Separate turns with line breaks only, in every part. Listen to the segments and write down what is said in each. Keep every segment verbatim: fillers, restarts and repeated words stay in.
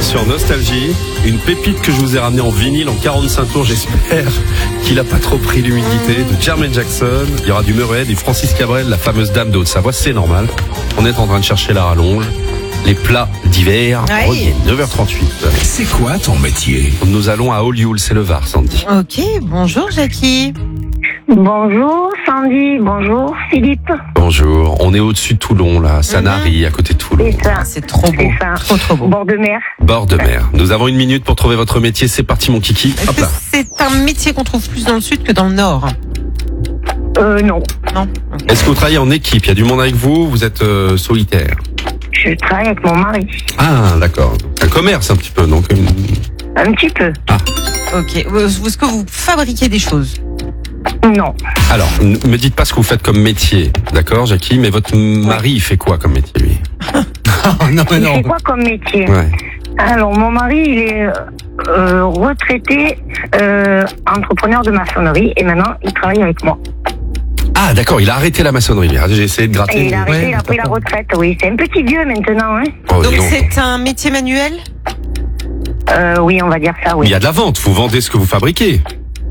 sur Nostalgie. Une pépite que je vous ai ramenée en vinyle en quarante-cinq tours, j'espère qu'il a pas trop pris l'humidité, de Jermaine Jackson. Il y aura du Murray, du Francis Cabrel, la fameuse dame de Haute-Savoie, c'est normal. On est en train de chercher la rallonge. Les plats d'hiver,
Oui.
reviennent, neuf heures trente-huit.
C'est quoi ton métier?
Nous allons à Olioul, c'est le Var, Sandy.
Ok, bonjour Jackie.
Bonjour Sandy, bonjour Philippe.
Bonjour, on est au-dessus de Toulon, là, Sanary, à côté de Toulon.
C'est ça.
C'est trop beau.
C'est ça.
Trop trop beau.
Bord de mer.
Bord de mer. Nous avons une minute pour trouver votre métier, c'est parti mon kiki.
Est-ce
Hop
que
là.
c'est un métier qu'on trouve plus dans le sud que dans le nord?
Euh, non.
Non. Ok.
Est-ce que vous travaillez en équipe? Il y a du monde avec vous? Vous êtes euh, solitaire?
Je travaille avec mon mari.
Ah, d'accord. Un commerce un petit peu, donc. une-
Un petit peu.
Ok. Est-ce que vous fabriquez des choses?
Non.
Alors, ne me dites pas ce que vous faites comme métier, d'accord, Jackie? Mais votre mari, il fait quoi comme métier, lui?
Non, mais
Il
non.
fait quoi comme métier?
Ouais.
Alors, mon mari, il est euh, retraité euh, entrepreneur de maçonnerie et maintenant, il travaille avec moi.
Ah, d'accord, il a arrêté la maçonnerie. J'ai essayé de gratter.
Et il a arrêté,
Ouais,
il a pris la
d'accord.
retraite, oui. C'est un petit vieux maintenant, hein.
Oh,
Donc
dis donc.
c'est un métier manuel?
Euh, oui, on va dire ça,
Il
oui.
y a de la vente, vous vendez ce que vous fabriquez.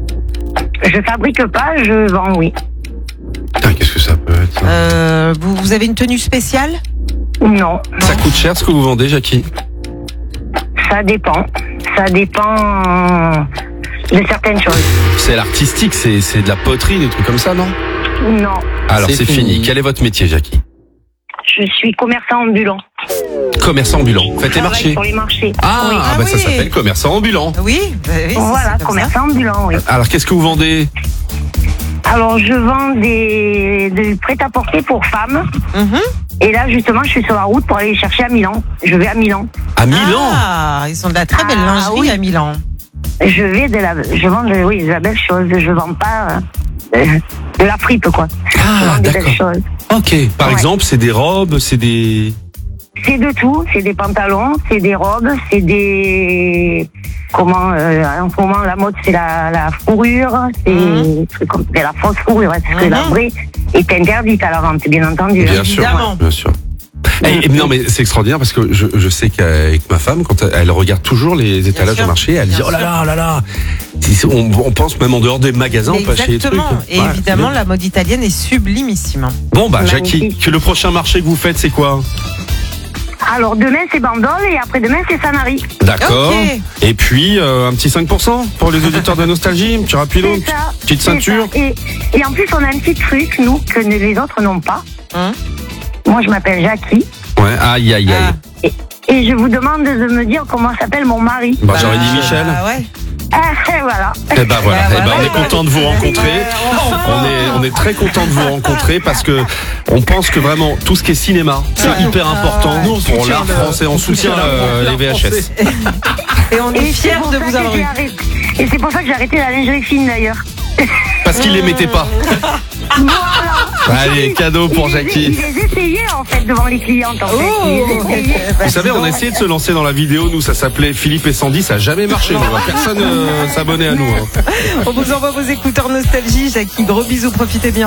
Je fabrique pas, je vends, oui.
Putain, qu'est-ce que ça peut être?
Euh, vous, vous avez une tenue spéciale?
Non,
Ça coûte cher ce que vous vendez, Jackie?
ça dépend. Ça dépend de certaines choses.
C'est l'artistique, c'est c'est de la poterie, des trucs comme ça, non?
Non,
Alors,
C'est
c'est fini.
fini.
Quel est votre métier, Jackie?
je suis commerçant ambulant.
Commerçant ambulant. Faites les
Je travaille
marchés.
sur les marchés.
Ah,
Oui.
ah,
Ah
bah ça
oui.
s'appelle commerçant ambulant.
Oui. bah oui, c'est-
Voilà,
c'est comme ça.
commerçant ambulant, oui.
Alors, qu'est-ce que vous vendez?
Alors, je vends des, des prêt-à-porter pour femmes.
Mhm.
Et là, justement, je suis sur la route pour aller les chercher à Milan. Je vais à Milan.
À Milan?
Ah, ils ont de la très belle
Ah,
lingerie
oui.
à Milan.
Je vais de la, je vends de, oui, de la belle chose. Je vends pas euh, de la fripe, quoi. Je
Ah,
vends des belles
d'accord.
choses.
Ok. Par
Ouais.
exemple, c'est des robes, c'est des...
C'est de tout. C'est des pantalons, c'est des robes, c'est des, comment, euh, en ce moment, la mode, c'est la, la fourrure, c'est
Mhm.
c'est comme, c'est la fausse fourrure, hein, parce que
Mhm.
la vraie est interdite à la vente, bien entendu.
Bien
hein.
sûr,
Évidemment.
bien sûr. Et, et non mais c'est extraordinaire parce que je, je sais qu'avec ma femme, quand elle, elle regarde toujours les étalages
sûr.
au marché, elle dit
Bien
oh là
sûr.
là, oh là là. Si- On, on pense même en dehors des magasins, on peut acheter des trucs.
Exactement. Et
Ouais.
évidemment, la mode italienne est sublimissime.
Bon bah Jackie,
Magnifique.
que le prochain marché que vous faites, c'est quoi?
Alors, demain, c'est Bandol et après-demain, c'est Sanary.
D'accord.
Ok.
Et puis euh, un petit cinq pour cent pour les auditeurs de Nostalgie, un petit rapido,
C'est ça.
petite
c'est
ceinture.
ça. Et, et en plus, on a un petit truc, nous, que les autres n'ont pas.
Hein?
Moi, je m'appelle Jackie.
Ouais, aïe aïe aïe.
Ah.
Et je vous demande de me dire comment s'appelle mon mari.
Bah, j'aurais dit
Bah,
Michel.
Ah ouais.
Ah, voilà.
Eh ben voilà,
Bah,
eh ben,
voilà.
on est content de vous rencontrer. On est, on est très content de vous rencontrer parce que on pense que vraiment tout ce qui est cinéma, c'est
Ouais.
hyper important
Ah,
nous, on
pour
soutient
l'art
le-
français. On
on
soutient
soutient
euh,
l'art
les V H S.
Et on est
Et c'est
fiers
pour
de
ça
vous
que
avoir
j'ai
eu.
arrêté- Et c'est pour ça que j'ai arrêté la lingerie fine, d'ailleurs.
Parce qu'il les mettait pas.
Voilà.
Allez, cadeau pour
Il les-
Jackie.
Il les essayait, en fait, devant les clientes, en fait. Il les essayait.
Vous savez, on a essayé de se lancer dans la vidéo. Nous, ça s'appelait Philippe et Sandy. Ça n'a jamais marché. nous. Personne euh, s'abonnait à nous. hein.
On vous envoie vos écouteurs Nostalgie. Jackie, gros bisous, profitez bien.